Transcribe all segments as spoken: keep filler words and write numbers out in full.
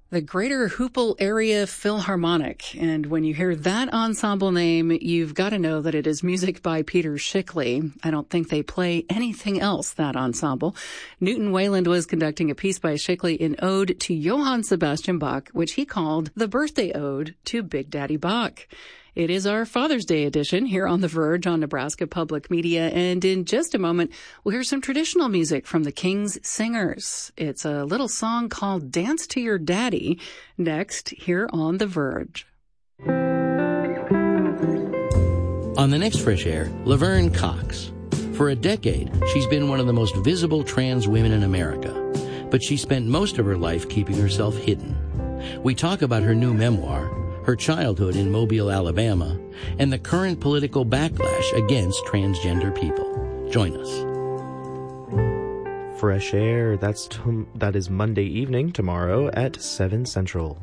The Greater Hoople Area Philharmonic. And when you hear that ensemble name, you've got to know that it is music by Peter Schickli. I don't think they play anything else, that ensemble. Newton Wayland was conducting a piece by Schickli in ode to Johann Sebastian Bach, which he called the birthday ode to Big Daddy Bach. It is our Father's Day edition here on The Verge on Nebraska Public Media, and in just a moment, we'll hear some traditional music from the King's Singers. It's a little song called Dance to Your Daddy, next here on The Verge. On the next Fresh Air, Laverne Cox. For a decade, she's been one of the most visible trans women in America, but she spent most of her life keeping herself hidden. We talk about her new memoir, her childhood in Mobile, Alabama, and the current political backlash against transgender people. Join us. Fresh Air, that's t- that is Monday evening, tomorrow at seven Central.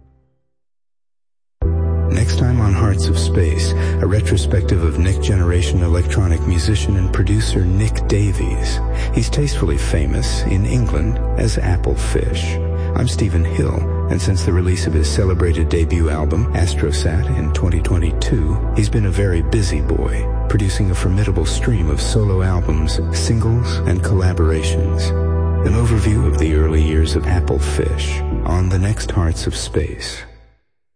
Next time on Hearts of Space, a retrospective of Nick Generation electronic musician and producer Nick Davies. He's tastefully famous in England as Apple Fish. I'm Stephen Hill, and since the release of his celebrated debut album, Astrosat, in twenty twenty-two, he's been a very busy boy, producing a formidable stream of solo albums, singles, and collaborations. An overview of the early years of Apple Fish on the next Hearts of Space.